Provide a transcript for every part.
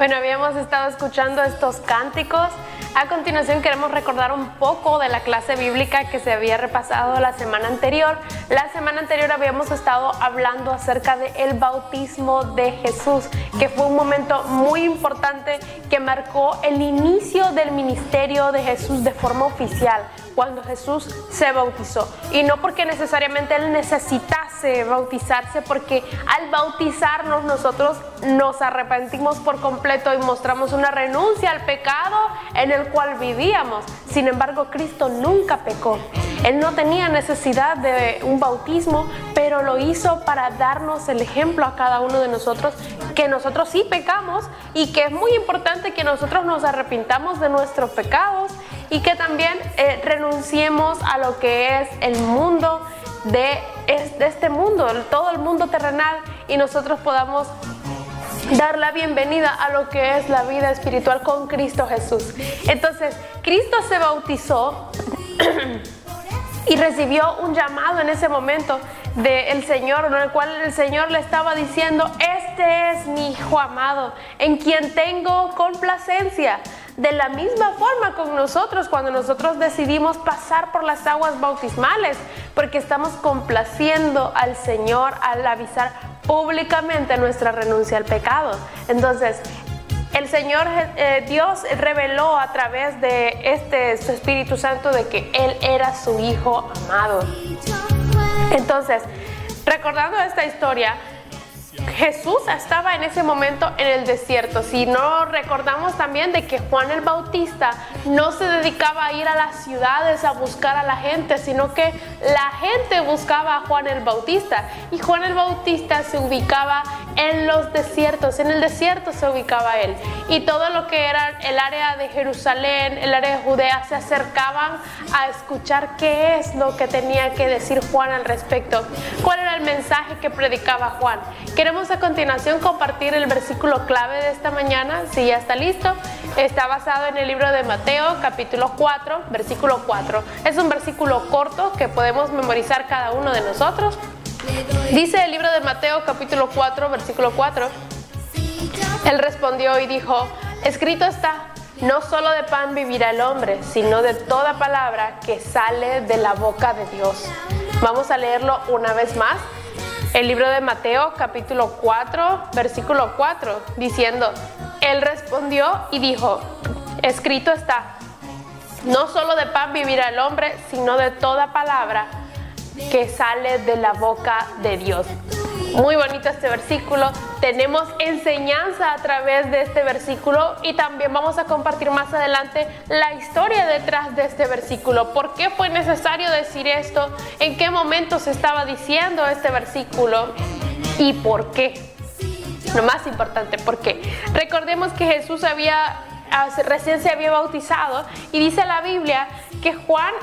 Bueno, habíamos estado escuchando estos cánticos. A continuación queremos recordar un poco de la clase bíblica que se había repasado la semana anterior. La semana anterior habíamos estado hablando acerca del bautismo de Jesús, que fue un momento muy importante que marcó el inicio del ministerio de Jesús de forma oficial, cuando Jesús se bautizó. Y no porque necesariamente Él necesitase bautizarse, porque al bautizarnos nosotros nos arrepentimos por completo y mostramos una renuncia al pecado en el cual vivíamos. Sin embargo, Cristo nunca pecó. Él no tenía necesidad de un bautismo, pero lo hizo para darnos el ejemplo a cada uno de nosotros, que nosotros sí pecamos y que es muy importante que nosotros nos arrepintamos de nuestros pecados y que también renunciemos a lo que es el mundo de este mundo, todo el mundo terrenal, y nosotros podamos dar la bienvenida a lo que es la vida espiritual con Cristo Jesús. Entonces, Cristo se bautizó y recibió un llamado en ese momento del Señor, en el cual el Señor le estaba diciendo: este es mi Hijo amado, en quien tengo complacencia. De la misma forma con nosotros, cuando nosotros decidimos pasar por las aguas bautismales, porque estamos complaciendo al Señor al avisar públicamente nuestra renuncia al pecado. Entonces, el Señor Dios reveló a través de su Espíritu Santo de que Él era su Hijo amado. Entonces, recordando esta historia, Jesús estaba en ese momento en el desierto. Si no, recordamos también de que Juan el Bautista no se dedicaba a ir a las ciudades a buscar a la gente, sino que la gente buscaba a Juan el Bautista, y Juan el Bautista se ubicaba en los desiertos. En el desierto se ubicaba él, y todo lo que era el área de Jerusalén, el área de Judea, se acercaban a escuchar qué es lo que tenía que decir Juan al respecto, cuál era el mensaje que predicaba Juan. Queremos a continuación compartir el versículo clave de esta mañana. Si ya está listo, está basado en el libro de Mateo, capítulo 4, versículo 4. Es un versículo corto que podemos memorizar cada uno de nosotros. Dice el libro de Mateo, capítulo 4, versículo 4. Él respondió y dijo: escrito está, no solo de pan vivirá el hombre, sino de toda palabra que sale de la boca de Dios. Vamos a leerlo una vez más. El libro de Mateo, capítulo 4, versículo 4, diciendo: Él respondió y dijo: escrito está, no solo de pan vivirá el hombre, sino de toda palabra que sale de la boca de Dios. Muy bonito este versículo. Tenemos enseñanza a través de este versículo, y también vamos a compartir más adelante la historia detrás de este versículo. ¿Por qué fue necesario decir esto? ¿En qué momento se estaba diciendo este versículo? ¿Y por qué? Lo más importante, ¿por qué? Recordemos que Jesús recién se había bautizado, y dice la Biblia que Juan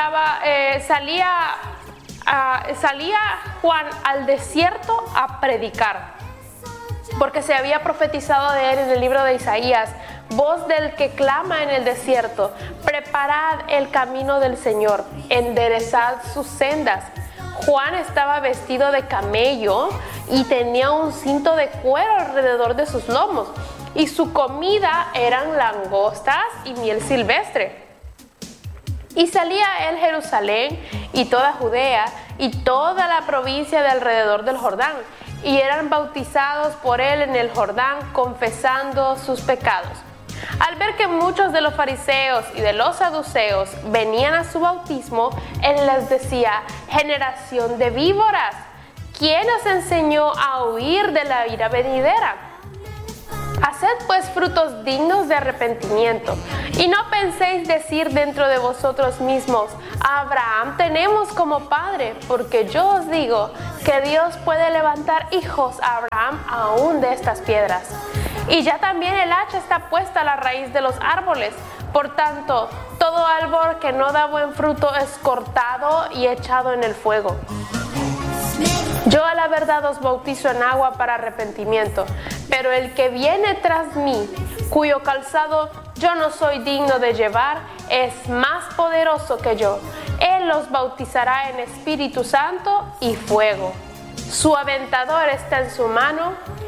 salía Juan al desierto a predicar, porque se había profetizado de él en el libro de Isaías: voz del que clama en el desierto, preparad el camino del Señor, enderezad sus sendas. Juan estaba vestido de camello y tenía un cinto de cuero alrededor de sus lomos, y su comida eran langostas y miel silvestre. Y salía él Jerusalén y toda Judea y toda la provincia de alrededor del Jordán, y eran bautizados por él en el Jordán, confesando sus pecados. Al ver que muchos de los fariseos y de los saduceos venían a su bautismo, él les decía: generación de víboras, ¿quién os enseñó a huir de la ira venidera? Haced pues frutos dignos de arrepentimiento, y no penséis decir dentro de vosotros mismos: a Abraham tenemos como padre, porque yo os digo que Dios puede levantar hijos a Abraham aún de estas piedras. Y ya también el hacha está puesta a la raíz de los árboles. Por tanto, todo árbol que no da buen fruto es cortado y echado en el fuego. Yo a la verdad os bautizo en agua para arrepentimiento, pero el que viene tras mí, cuyo calzado yo no soy digno de llevar, es más poderoso que yo. Él los bautizará en Espíritu Santo y fuego. Su aventador está en su mano,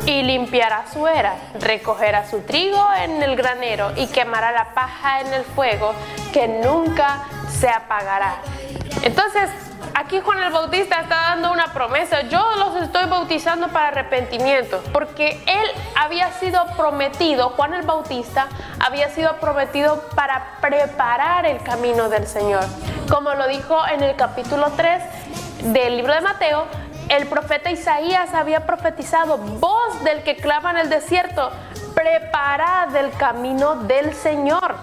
y limpiará su era, recogerá su trigo en el granero y quemará la paja en el fuego que nunca se apagará. Entonces, aquí Juan el Bautista está dando una promesa. Yo los estoy bautizando para arrepentimiento, porque él había sido prometido, Juan el Bautista había sido prometido para preparar el camino del Señor. Como lo dijo en el capítulo 3 del libro de Mateo, el profeta Isaías había profetizado: voz del que clama en el desierto, preparad el camino del Señor,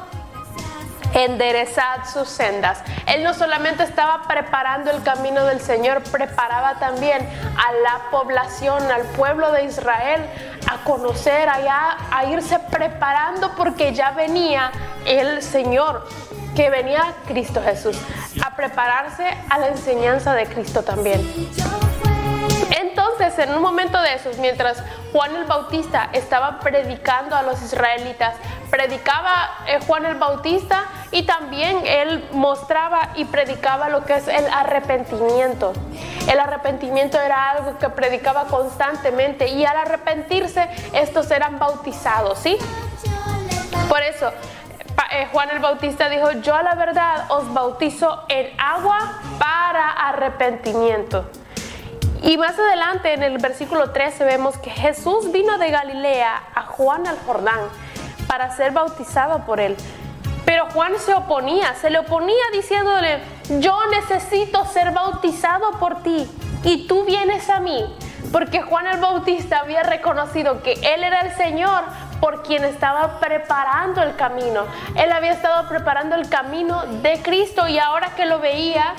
enderezad sus sendas. Él no solamente estaba preparando el camino del Señor, preparaba también a la población, al pueblo de Israel, a conocer allá, a irse preparando, porque ya venía el Señor, que venía Cristo Jesús, a prepararse a la enseñanza de Cristo también. Entonces, en un momento de esos, mientras Juan el Bautista estaba predicando a los israelitas, predicaba Juan el Bautista, y también él mostraba y predicaba lo que es el arrepentimiento. El arrepentimiento era algo que predicaba constantemente, y al arrepentirse, estos eran bautizados, ¿sí? Por eso, Juan el Bautista dijo: yo a la verdad os bautizo en agua para arrepentimiento. Y más adelante en el versículo 13 vemos que Jesús vino de Galilea a Juan al Jordán para ser bautizado por él. Pero Juan se le oponía diciéndole: yo necesito ser bautizado por ti y tú vienes a mí. Porque Juan el Bautista había reconocido que él era el Señor por quien estaba preparando el camino. Él había estado preparando el camino de Cristo, y ahora que lo veía,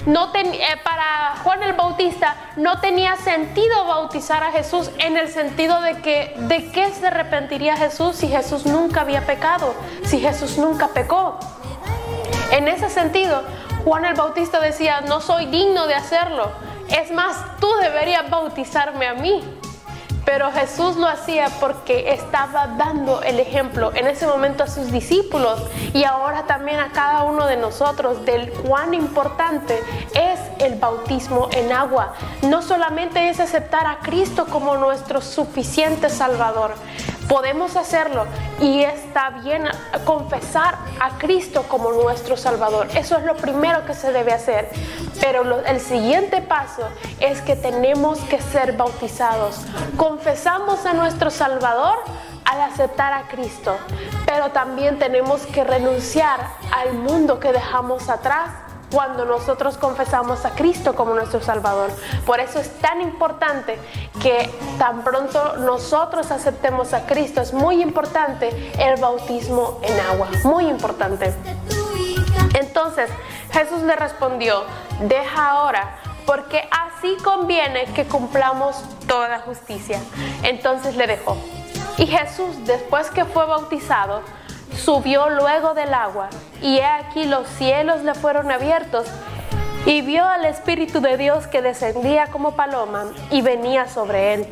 para Juan el Bautista no tenía sentido bautizar a Jesús, en el sentido de qué se arrepentiría Jesús si Jesús nunca había pecado, si Jesús nunca pecó. En ese sentido, Juan el Bautista decía: no soy digno de hacerlo, es más, tú deberías bautizarme a mí. Pero Jesús lo hacía porque estaba dando el ejemplo en ese momento a sus discípulos, y ahora también a cada uno de nosotros, del cuán importante es el bautismo en agua. No solamente es aceptar a Cristo como nuestro suficiente Salvador. Podemos hacerlo, y está bien confesar a Cristo como nuestro Salvador. Eso es lo primero que se debe hacer. Pero el siguiente paso es que tenemos que ser bautizados. Confesamos a nuestro Salvador al aceptar a Cristo, pero también tenemos que renunciar al mundo que dejamos atrás cuando nosotros confesamos a Cristo como nuestro Salvador. Por eso es tan importante que tan pronto nosotros aceptemos a Cristo, es muy importante el bautismo en agua, muy importante. Entonces Jesús le respondió: deja ahora, porque así conviene que cumplamos toda justicia. Entonces le dejó. Y Jesús, después que fue bautizado, subió luego del agua, y he aquí los cielos le fueron abiertos, y vio al Espíritu de Dios que descendía como paloma y venía sobre él.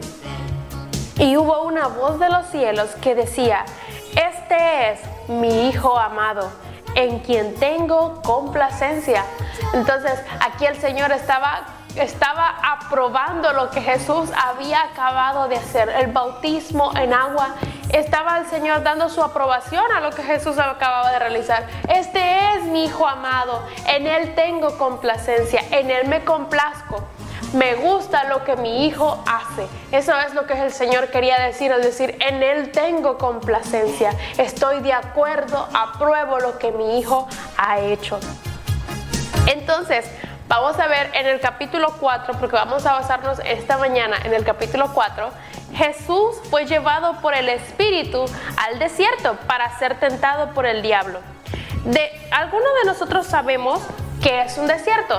Y hubo una voz de los cielos que decía: este es mi Hijo amado, en quien tengo complacencia. Entonces aquí el Señor estaba aprobando lo que Jesús había acabado de hacer, el bautismo en agua. Estaba el Señor dando su aprobación a lo que Jesús acababa de realizar. Este es mi Hijo amado, en Él tengo complacencia, en Él me complazco. Me gusta lo que mi Hijo hace. Eso es lo que el Señor quería decir, es decir, en Él tengo complacencia. Estoy de acuerdo, apruebo lo que mi Hijo ha hecho. Entonces, vamos a ver en el capítulo 4, porque vamos a basarnos esta mañana en el capítulo 4. Jesús fue llevado por el Espíritu al desierto para ser tentado por el diablo. ¿Alguno de nosotros sabemos qué es un desierto?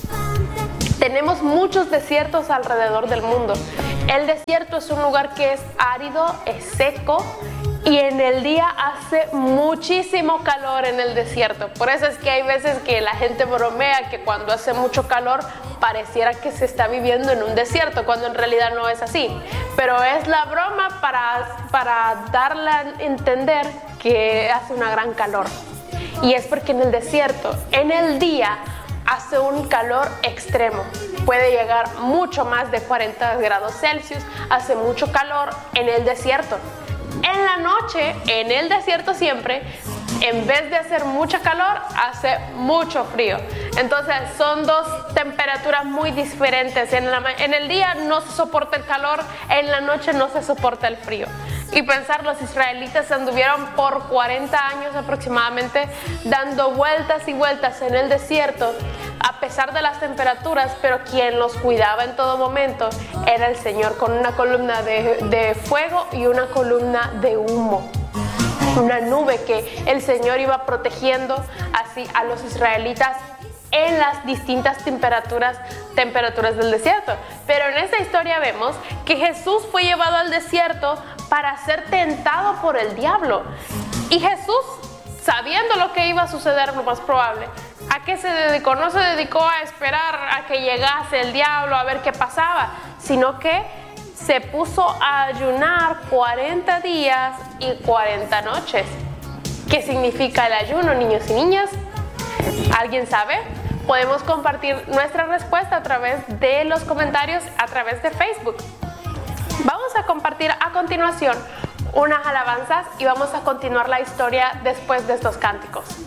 Tenemos muchos desiertos alrededor del mundo. El desierto es un lugar que es árido, es seco, y en el día hace muchísimo calor en el desierto. Por eso es que hay veces que la gente bromea que cuando hace mucho calor pareciera que se está viviendo en un desierto, cuando en realidad no es así. Pero es la broma para darle a entender que hace una gran calor. Y es porque en el desierto, en el día, hace un calor extremo. puede llegar mucho más de 40 grados Celsius, hace mucho calor en el desierto. En la noche, en el desierto siempre, en vez de hacer mucha calor, hace mucho frío. Entonces son dos temperaturas muy diferentes. En el día no se soporta el calor, en la noche no se soporta el frío. Y pensar, los israelitas anduvieron por 40 años aproximadamente dando vueltas y vueltas en el desierto a pesar de las temperaturas, pero quien los cuidaba en todo momento era el Señor, con una columna de fuego y una columna de humo. Una nube que el Señor iba protegiendo así a los israelitas en las distintas temperaturas del desierto. Pero en esta historia vemos que Jesús fue llevado al desierto para ser tentado por el diablo. Y Jesús, sabiendo lo que iba a suceder, lo más probable, ¿a qué se dedicó? No se dedicó a esperar a que llegase el diablo a ver qué pasaba, sino que se puso a ayunar 40 días y 40 noches. ¿Qué significa el ayuno, niños y niñas? ¿Alguien sabe? Podemos compartir nuestra respuesta a través de los comentarios a través de Facebook. Vamos a compartir a continuación unas alabanzas y vamos a continuar la historia después de estos cánticos.